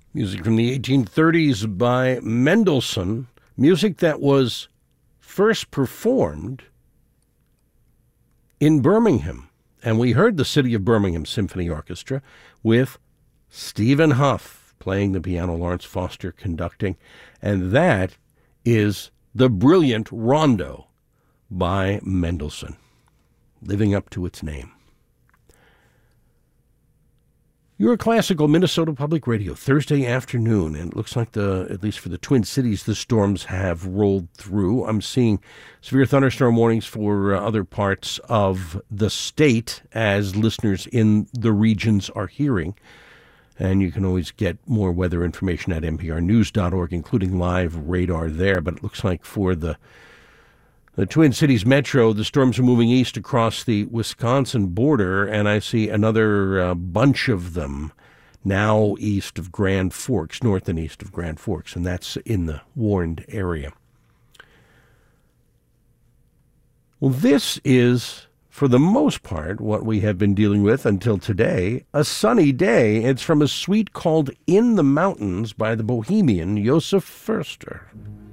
Music from the 1830s by Mendelssohn, music that was first performed in Birmingham. And we heard the City of Birmingham Symphony Orchestra with Stephen Huff playing the piano, Lawrence Foster conducting, and that is the brilliant Rondo by Mendelssohn, living up to its name. You're Classical Minnesota Public Radio, Thursday afternoon, and it looks like, at least for the Twin Cities, the storms have rolled through. I'm seeing severe thunderstorm warnings for other parts of the state, as listeners in the regions are hearing. And you can always get more weather information at nprnews.org, including live radar there. But it looks like for the Twin Cities Metro, the storms are moving east across the Wisconsin border, and I see another bunch of them now east of Grand Forks, north and east of Grand Forks, and that's in the warned area. Well, this is, for the most part, what we have been dealing with until today, a sunny day. It's from a suite called In the Mountains by the Bohemian Josef Förster.